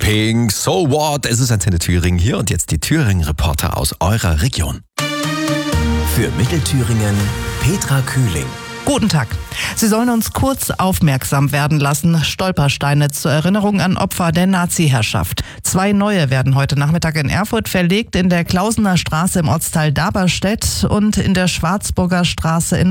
Pink, So What? Es ist Antenne Thüringen hier und jetzt die Thüringen-Reporter aus eurer Region. Für Mittelthüringen Petra Kühling. Guten Tag. Sie sollen uns kurz aufmerksam werden lassen. Stolpersteine zur Erinnerung an Opfer der Nazi-Herrschaft. 2 neue werden heute Nachmittag in Erfurt verlegt, in der Klausener Straße im Ortsteil Daberstedt und in der Schwarzburger Straße in